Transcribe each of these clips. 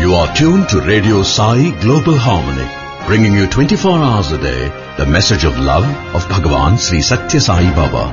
You are tuned to Radio Sai Global Harmony, bringing you 24 hours a day the message of love of Bhagavan Sri Satya Sai Baba.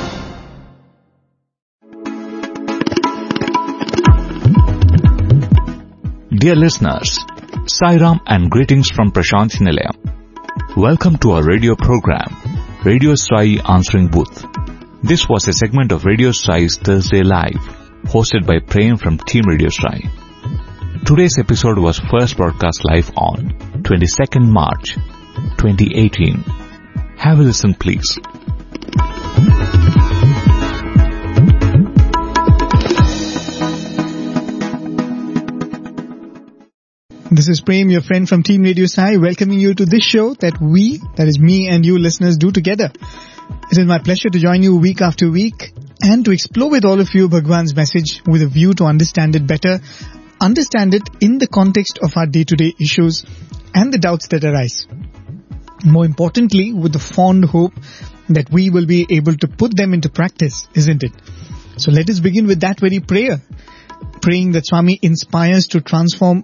Dear listeners, Sairam and greetings from Prashant Nilayam. Welcome to our radio program, Radio Sai Answering Booth. This was a segment of Radio Sai's Thursday Live, hosted by Prem from Team Radio Sai. Today's episode was first broadcast live on 22nd March 2018. Have a listen, please. This is Prem, your friend from Team Radio Sai, welcoming you to this show that is me and you listeners, do together. It is my pleasure to join you week after week and to explore with all of you Bhagwan's message with a view to understand it better, understand it in the context of our day-to-day issues and the doubts that arise. More importantly, with the fond hope that we will be able to put them into practice, isn't it? So let us begin with that very prayer, praying that Swami inspires us to transform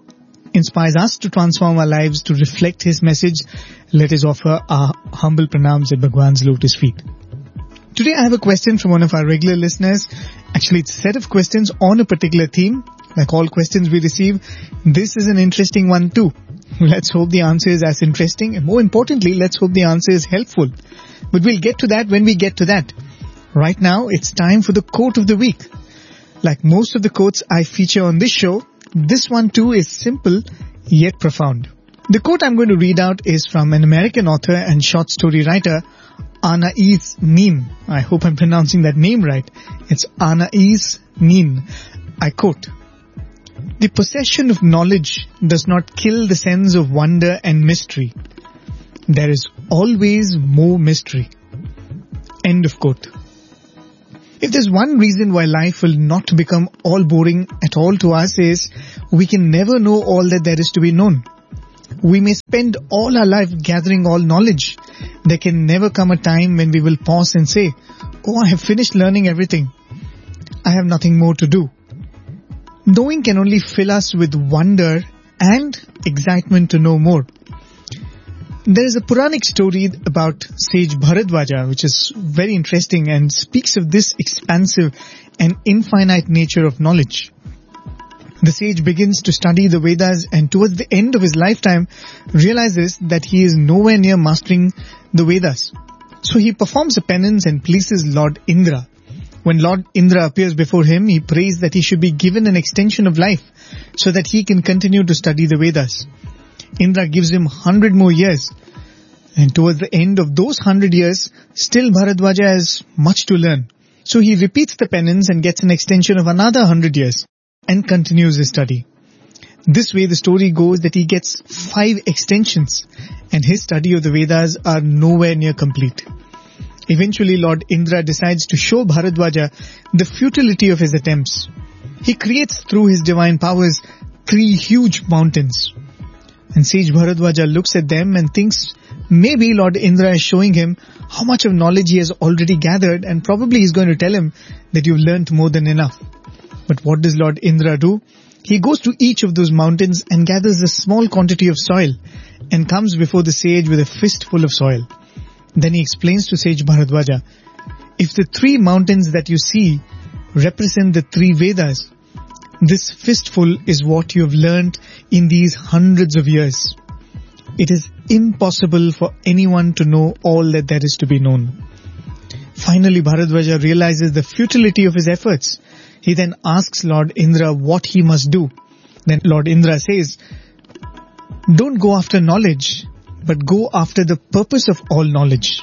our lives to reflect his message. Let us offer our humble pranams at Bhagwan's lotus feet. Today I have a question from one of our regular listeners. Actually, it's a set of questions on a particular theme. Like all questions we receive, this is an interesting one too. Let's hope the answer is as interesting, and more importantly, let's hope the answer is helpful. But we'll get to that when we get to that. Right now, it's time for the quote of the week. Like most of the quotes I feature on this show, this one too is simple yet profound. The quote I'm going to read out is from an American author and short story writer, Anais Nin. I hope I'm pronouncing that name right. It's Anais Nin. I quote, "The possession of knowledge does not kill the sense of wonder and mystery. There is always more mystery." End of quote. If there's one reason why life will not become all boring at all to us is we can never know all that there is to be known. We may spend all our life gathering all knowledge. There can never come a time when we will pause and say, "Oh, I have finished learning everything. I have nothing more to do." Knowing can only fill us with wonder and excitement to know more. There is a Puranic story about sage Bharadwaja, which is very interesting and speaks of this expansive and infinite nature of knowledge. The sage begins to study the Vedas and towards the end of his lifetime realizes that he is nowhere near mastering the Vedas. So he performs a penance and pleases Lord Indra. When Lord Indra appears before him, he prays that he should be given an extension of life so that he can continue to study the Vedas. Indra gives him 100 more years. And towards the end of those 100 years, still Bharadwaja has much to learn. So he repeats the penance and gets an extension of another 100 years and continues his study. This way the story goes that he gets 5 extensions and his study of the Vedas are nowhere near complete. Eventually Lord Indra decides to show Bharadwaja the futility of his attempts. He creates through his divine powers 3 huge mountains. And sage Bharadwaja looks at them and thinks maybe Lord Indra is showing him how much of knowledge he has already gathered and probably he's going to tell him that you've learnt more than enough. But what does Lord Indra do? He goes to each of those mountains and gathers a small quantity of soil and comes before the sage with a fistful of soil. Then he explains to sage Bharadwaja, if the 3 mountains that you see represent the 3 Vedas, this fistful is what you have learnt in these hundreds of years. It is impossible for anyone to know all that there is to be known. Finally, Bharadwaja realizes the futility of his efforts. He then asks Lord Indra what he must do. Then Lord Indra says, "Don't go after knowledge, but go after the purpose of all knowledge.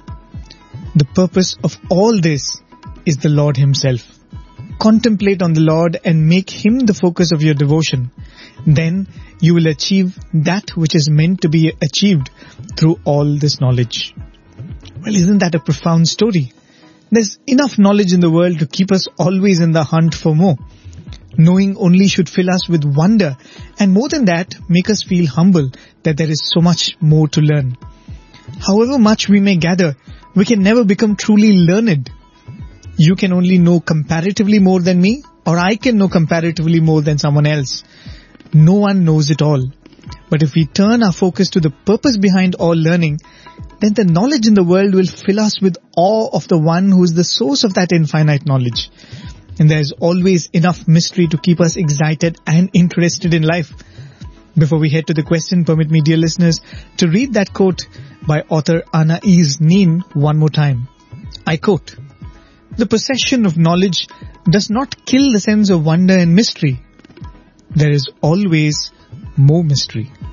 The purpose of all this is the Lord himself. Contemplate on the Lord and make him the focus of your devotion. Then you will achieve that which is meant to be achieved through all this knowledge." Well, isn't that a profound story? There's enough knowledge in the world to keep us always in the hunt for more. Knowing only should fill us with wonder, and more than that, make us feel humble that there is so much more to learn. However much we may gather, we can never become truly learned. You can only know comparatively more than me, or I can know comparatively more than someone else. no one knows it all. But if we turn our focus to the purpose behind all learning, then the knowledge in the world will fill us with awe of the one who is the source of that infinite knowledge. And there is always enough mystery to keep us excited and interested in life. Before we head to the question, permit me, dear listeners, to read that quote by author Anais Nin one more time. I quote, "The possession of knowledge does not kill the sense of wonder and mystery. There is always more mystery."